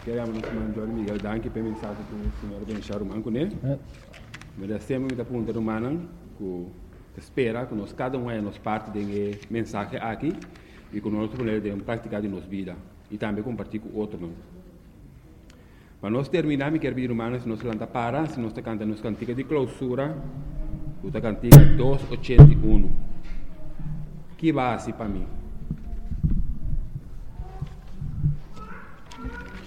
Queremos nos mandar Miguel Danke para mensagem que o senhor Benchar o manco, né? Mas sempre muita pergunta humana que espera que nós cada um é nos parte de mensagem aqui e que nós podemos praticar de nossa vida e também compartilhar com outros. Para nós terminar, me quero pedir humana se nós lanta para, se nós cantamos nos cantiga de clausura, o cantiga 281. Que base para mim?